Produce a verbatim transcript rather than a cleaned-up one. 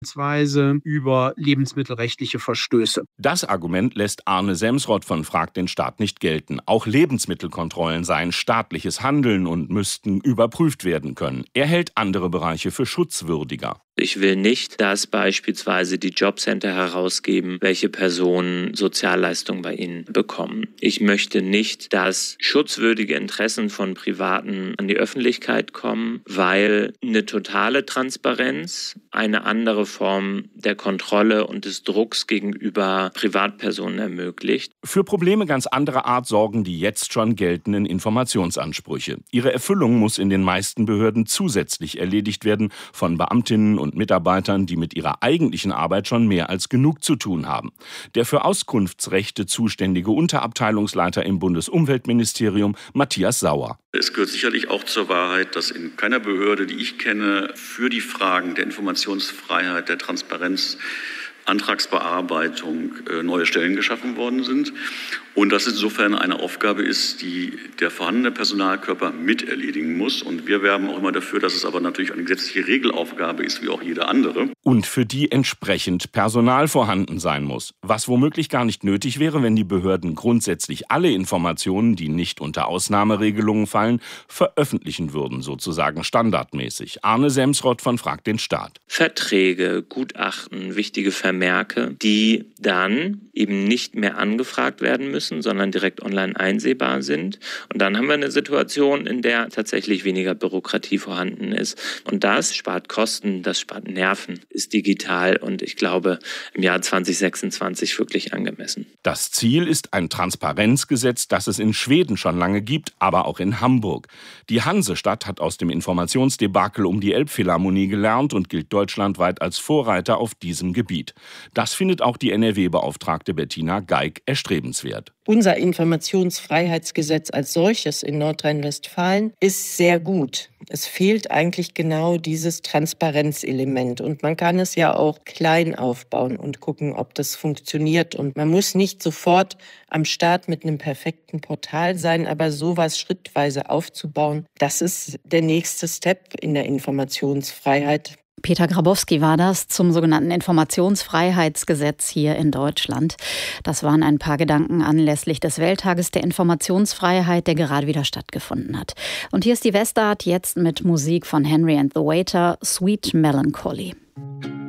über lebensmittelrechtliche Verstöße. Das Argument lässt Arne Semsrott von Frag den Staat nicht gelten. Auch Lebensmittelkontrollen seien staatliches Handeln und müssten überprüft werden können. Er hält andere Bereiche für schutzwürdiger. Ich will nicht, dass beispielsweise die Jobcenter herausgeben, welche Personen Sozialleistungen bei ihnen bekommen. Ich möchte nicht, dass schutzwürdige Interessen von Privaten an die Öffentlichkeit kommen, weil eine totale Transparenz eine andere Form der Kontrolle und des Drucks gegenüber Privatpersonen ermöglicht. Für Probleme ganz anderer Art sorgen die jetzt schon geltenden Informationsansprüche. Ihre Erfüllung muss in den meisten Behörden zusätzlich erledigt werden von Beamtinnen und Mitarbeitern, die mit ihrer eigentlichen Arbeit schon mehr als genug zu tun haben. Der für Auskunftsrechte zuständige Unterabteilungsleiter im Bundesumweltministerium, Matthias Sauer. Es gehört sicherlich auch zur Wahrheit, dass in keiner Behörde, die ich kenne, für die Fragen der Informationsfreiheit, der Transparenz, Antragsbearbeitung äh, neue Stellen geschaffen worden sind. Und das insofern eine Aufgabe ist, die der vorhandene Personalkörper mit erledigen muss. Und wir werben auch immer dafür, dass es aber natürlich eine gesetzliche Regelaufgabe ist, wie auch jede andere. Und für die entsprechend Personal vorhanden sein muss. Was womöglich gar nicht nötig wäre, wenn die Behörden grundsätzlich alle Informationen, die nicht unter Ausnahmeregelungen fallen, veröffentlichen würden, sozusagen standardmäßig. Arne Semsrott von Frag den Staat. Verträge, Gutachten, wichtige Vermerke, die dann eben nicht mehr angefragt werden müssen, sondern direkt online einsehbar sind. Und dann haben wir eine Situation, in der tatsächlich weniger Bürokratie vorhanden ist. Und das spart Kosten, das spart Nerven, ist digital und ich glaube im Jahr zwanzig sechsundzwanzig wirklich angemessen. Das Ziel ist ein Transparenzgesetz, das es in Schweden schon lange gibt, aber auch in Hamburg. Die Hansestadt hat aus dem Informationsdebakel um die Elbphilharmonie gelernt und gilt deutschlandweit als Vorreiter auf diesem Gebiet. Das findet auch die N R W-Beauftragte Bettina Geig erstrebenswert. Unser Informationsfreiheitsgesetz als solches in Nordrhein-Westfalen ist sehr gut. Es fehlt eigentlich genau dieses Transparenzelement. Und man kann es ja auch klein aufbauen und gucken, ob das funktioniert. Und man muss nicht sofort am Start mit einem perfekten Portal sein, aber sowas schrittweise aufzubauen, das ist der nächste Step in der Informationsfreiheit. Peter Grabowski war das zum sogenannten Informationsfreiheitsgesetz hier in Deutschland. Das waren ein paar Gedanken anlässlich des Welttages der Informationsfreiheit, der gerade wieder stattgefunden hat. Und hier ist die Westart jetzt mit Musik von Henry and the Waiter, Sweet Melancholy.